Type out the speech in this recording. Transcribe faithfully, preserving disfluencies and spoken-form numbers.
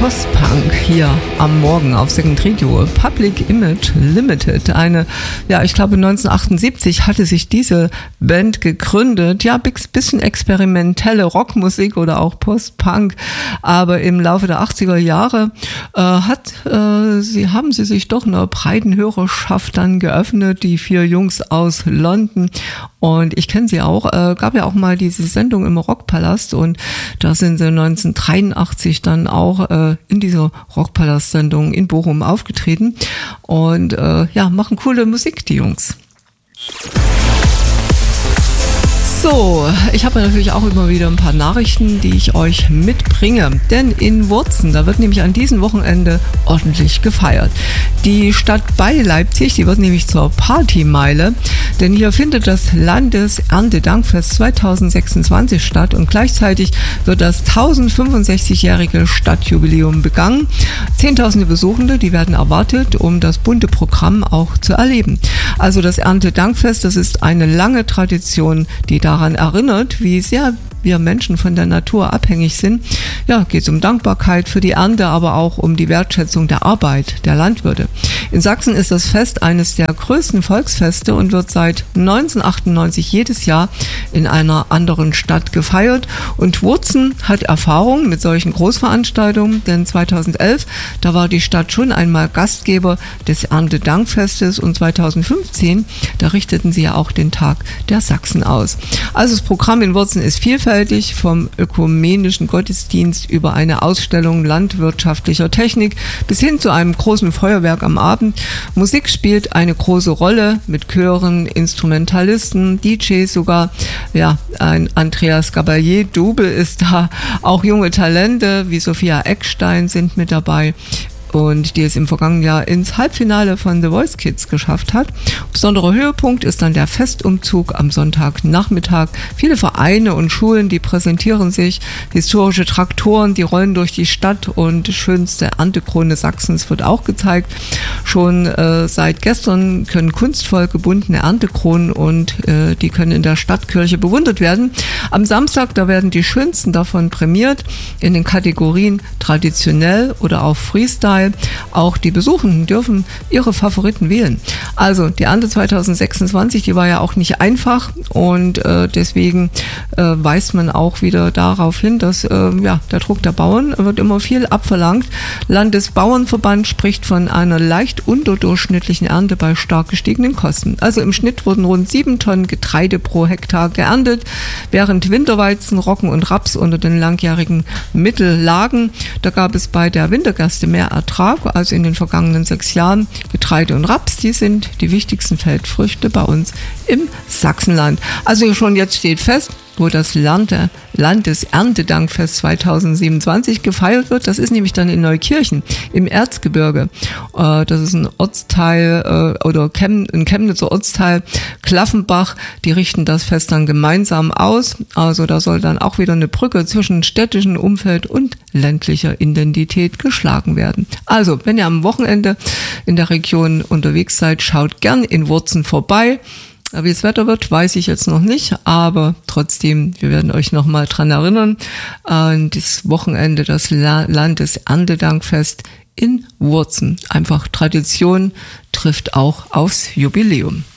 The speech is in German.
Postpunk hier am Morgen auf Second Radio. Public Image Limited. Eine, ja, ich glaube neunzehnhundertachtundsiebzig hatte sich diese Band gegründet. Ja, bisschen experimentelle Rockmusik oder auch Postpunk. Aber im Laufe der achtziger Jahre äh, hat, äh, sie, haben sie sich doch einer breiten Hörerschaft dann geöffnet. Die vier Jungs aus London. Und ich kenne sie auch. Äh, gab ja auch mal diese Sendung im Rockpalast und da sind sie neunzehnhundertdreiundachtzig dann auch äh, in dieser Rockpalast-Sendung in Bochum aufgetreten und äh, ja, machen coole Musik, die Jungs. So, ich habe natürlich auch immer wieder ein paar Nachrichten, die ich euch mitbringe. Denn in Wurzen, da wird nämlich an diesem Wochenende ordentlich gefeiert. Die Stadt bei Leipzig, die wird nämlich zur Partymeile, denn hier findet das Landeserntedankfest zweitausendsechsundzwanzig statt und gleichzeitig wird das tausendfünfundsechzigjährige Stadtjubiläum begangen. Zehntausende Besuchende, die werden erwartet, um das bunte Programm auch zu erleben. Also das Erntedankfest, das ist eine lange Tradition, die daran erinnert, wie sehr wir Menschen von der Natur abhängig sind. Ja, geht es um Dankbarkeit für die Ernte, aber auch um die Wertschätzung der Arbeit der Landwirte. In Sachsen ist das Fest eines der größten Volksfeste und wird seit neunzehnhundertachtundneunzig jedes Jahr in einer anderen Stadt gefeiert. Und Wurzen hat Erfahrung mit solchen Großveranstaltungen, denn zweitausendelf, da war die Stadt schon einmal Gastgeber des Erntedankfestes und zweitausendfünfzehn, da richteten sie ja auch den Tag der Sachsen aus. Also das Programm in Wurzen ist vielfältig, vom ökumenischen Gottesdienst über eine Ausstellung landwirtschaftlicher Technik bis hin zu einem großen Feuerwerk am Abend. Musik spielt eine große Rolle mit Chören, Instrumentalisten, D Js sogar. Ja, ein Andreas Gabalier-Double ist da. Auch junge Talente wie Sophia Eckstein sind mit dabei. Und die es im vergangenen Jahr ins Halbfinale von The Voice Kids geschafft hat. Besonderer Höhepunkt ist dann der Festumzug am Sonntagnachmittag. Viele Vereine und Schulen, die präsentieren sich, historische Traktoren, die rollen durch die Stadt und die schönste Erntekrone Sachsens wird auch gezeigt. Schon äh, seit gestern können kunstvoll gebundene Erntekronen und äh, die können in der Stadtkirche bewundert werden. Am Samstag, da werden die schönsten davon prämiert in den Kategorien traditionell oder auch Freestyle. Auch die Besuchenden dürfen ihre Favoriten wählen. Also die Ernte zweitausendsechsundzwanzig, die war ja auch nicht einfach und äh, deswegen äh, weist man auch wieder darauf hin, dass äh, ja, der Druck der Bauern wird immer viel abverlangt. Landesbauernverband spricht von einer leicht unterdurchschnittlichen Ernte bei stark gestiegenen Kosten. Also im Schnitt wurden rund sieben Tonnen Getreide pro Hektar geerntet, während Winterweizen, Roggen und Raps unter den langjährigen Mittel lagen. Da gab es bei der Wintergerste mehr Ertrag als in den vergangenen sechs Jahren. Getreide und Raps, die sind die wichtigsten Feldfrüchte bei uns im Sachsenland. Also schon jetzt steht fest, wo das Lande, Landeserntedankfest zweitausendsiebenundzwanzig gefeiert wird. Das ist nämlich dann in Neukirchen im Erzgebirge. Äh, das ist ein Ortsteil äh, oder Chem, ein Chemnitzer Ortsteil Klaffenbach. Die richten das Fest dann gemeinsam aus. Also da soll dann auch wieder eine Brücke zwischen städtischem Umfeld und ländlicher Identität geschlagen werden. Also, wenn ihr am Wochenende in der Region unterwegs seid, schaut gern in Wurzen vorbei. Wie das Wetter wird, weiß ich jetzt noch nicht, aber trotzdem, wir werden euch nochmal dran erinnern an das Wochenende, das Landeserntedankfest in Wurzen. Einfach Tradition trifft auch aufs Jubiläum.